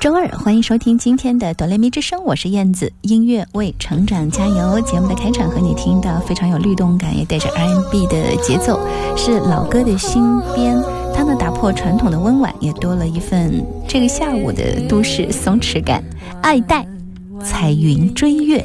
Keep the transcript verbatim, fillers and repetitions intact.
周二，欢迎收听今天的哆来咪之声，我是燕子。音乐为成长加油，节目的开场和你听到非常有律动感，也带着 R and B 的节奏，是老歌的新编，他们打破传统的温婉，也多了一份这个下午的都市松弛感。爱戴彩云追月。